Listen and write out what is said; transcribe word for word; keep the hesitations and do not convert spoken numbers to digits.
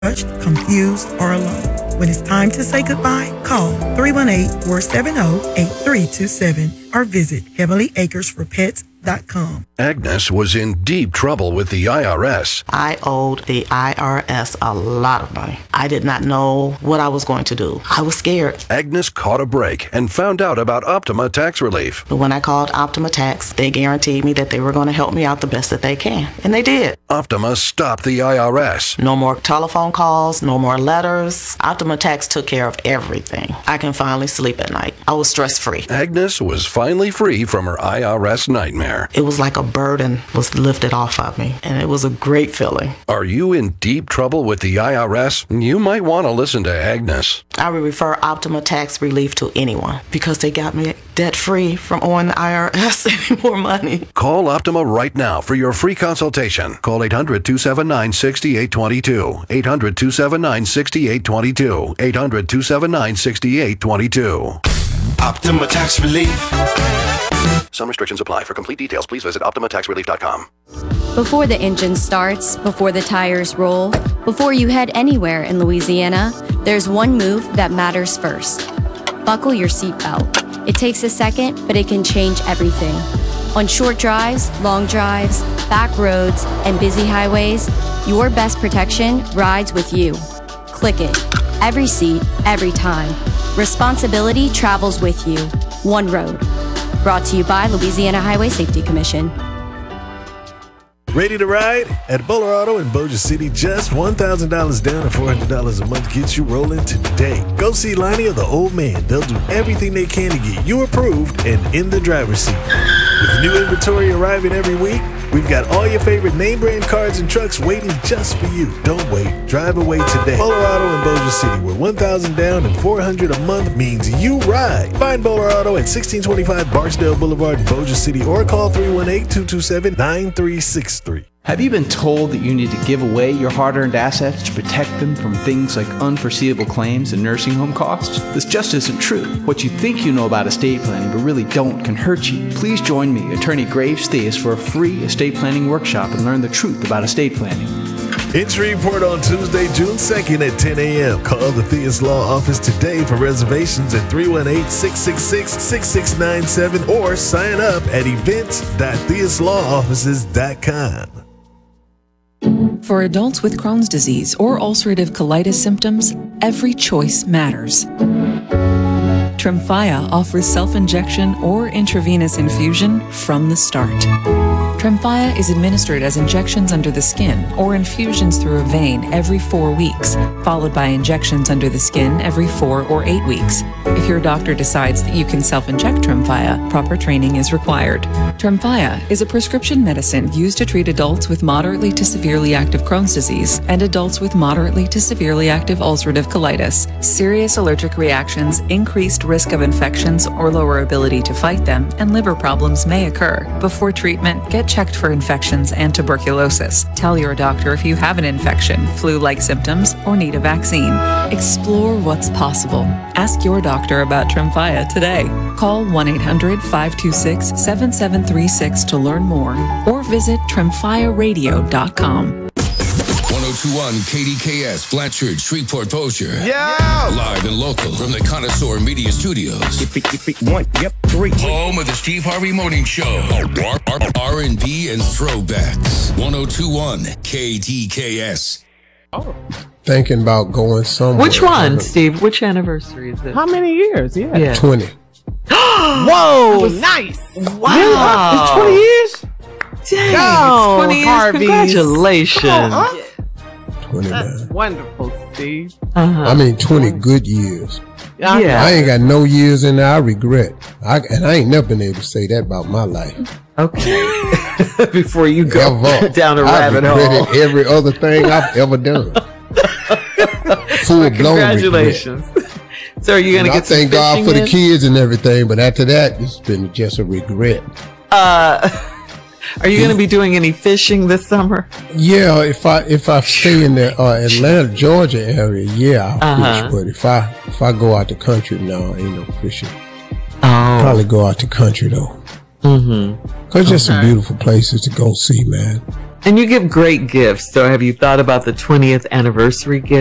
rushed, confused, or alone. When it's time to say goodbye, call three one eight, four seven zero, eight three two seven or visit heavenly acres for pets dot com. Agnes was in deep trouble with the I R S. I owed the I R S a lot of money. I did not know what I was going to do. I was scared. Agnes caught a break and found out about Optima Tax Relief. But when I called Optima Tax, they guaranteed me that they were going to help me out the best that they can. And they did. Optima stopped the I R S. No more telephone calls, no more letters. Optima Tax took care of everything. I can finally sleep at night. I was stress-free. Agnes was finally free from her I R S nightmare. It was like a burden was lifted off of me, and it was a great feeling. Are you in deep trouble with the I R S? You might want to listen to Agnes. I would refer Optima Tax Relief to anyone because they got me debt-free from owing the I R S any more money. Call Optima right now for your free consultation. Call eight hundred, two seven nine, six eight two two. eight hundred, two seven nine, six eight two two. eight hundred, two seven nine, six eight two two. Optima Tax Relief. Some restrictions apply. For complete details, please visit optima tax relief dot com. Before the engine starts, before the tires roll, before you head anywhere in Louisiana, there's one move that matters first. Buckle your seatbelt. It takes a second, but it can change everything. On short drives, long drives, back roads, and busy highways, your best protection rides with you. Click it. Every seat, every time. Responsibility travels with you. One road. Brought to you by Louisiana Highway Safety Commission. Ready to ride? At Bowler Auto in Bossier City, just one thousand dollars down and four hundred dollars a month gets you rolling today. Go see Lonnie or the old man. They'll do everything they can to get you approved and in the driver's seat. With new inventory arriving every week, we've got all your favorite name brand cars and trucks waiting just for you. Don't wait. Drive away today. Bowler Auto in Bossier City, where one thousand dollars down and four hundred dollars a month means you ride. Find Bowler Auto at sixteen twenty-five Barksdale Boulevard in Bossier City or call three one eight, two two seven, nine three six three. Have you been told that you need to give away your hard-earned assets to protect them from things like unforeseeable claims and nursing home costs? This just isn't true. What you think you know about estate planning but really don't can hurt you. Please join me, Attorney Graves Theus, for a free estate planning workshop and learn the truth about estate planning. Entry report on Tuesday, June second at ten a.m. Call the Theus Law Office today for reservations at three one eight, six six six, six six nine seven or sign up at events dot theus law offices dot com. For adults with Crohn's disease or ulcerative colitis symptoms, every choice matters. Tremfya offers self-injection or intravenous infusion from the start. Tremfya is administered as injections under the skin or infusions through a vein every four weeks, followed by injections under the skin every four or eight weeks. If your doctor decides that you can self-inject Tremfya, proper training is required. Tremfya is a prescription medicine used to treat adults with moderately to severely active Crohn's disease and adults with moderately to severely active ulcerative colitis. Serious allergic reactions, increased risk of infections or lower ability to fight them, and liver problems may occur. Before treatment, get checked for infections and tuberculosis. Tell your doctor if you have an infection, flu-like symptoms, or need a vaccine. Explore what's possible. Ask your doctor about Tremfya today. Call one eight hundred, five two six, seven seven three six to learn more or visit tremfya radio dot com. one oh two point one K D K S, Blanchard, Shreveport, Bossier. Yeah! Live and local from the Connoisseur Media Studios. One, yep, three. Home of the Steve Harvey Morning Show. R and B and throwbacks. one oh two point one K D K S. Oh. Thinking about going somewhere. Which one, Steve? Which anniversary is it? How many years? Yeah. yeah. twenty. Whoa, was, nice. Wow. It's twenty years? Dang, no, it's twenty years. Harvey's. Congratulations. Come on, huh? twenty-nine. That's wonderful, Steve. Uh-huh. I mean, twenty good years. Yeah. I ain't got no years in there I regret. I, and I ain't never been able to say that about my life. Okay. Before you go ever. down a I rabbit hole. I regretted every other thing I've ever done. Full blown Congratulations. regret. So are you going to get I thank God for in? the kids and everything, but after that, it's been just a regret. Uh, are you going to be doing any fishing this summer? Yeah, if I if I stay in the uh, Atlanta, Georgia area, yeah, I'll Uh-huh. fish. But if I if I go out the country, no, ain't no fishing. Oh. Probably go out the country though. Mm-hmm. Cause just Okay. some beautiful places to go see, man. And you give great gifts. So have you thought about the twentieth anniversary gift?